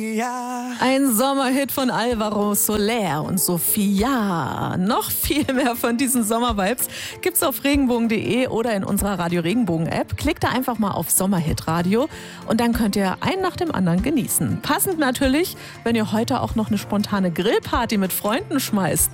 Ein Sommerhit von Alvaro Soler und Sophia. Noch viel mehr von diesen Sommervibes gibt's auf regenbogen.de oder in unserer Radio Regenbogen App. Klickt da einfach mal auf Sommerhit Radio und dann könnt ihr einen nach dem anderen genießen. Passend natürlich, wenn ihr heute auch noch eine spontane Grillparty mit Freunden schmeißt.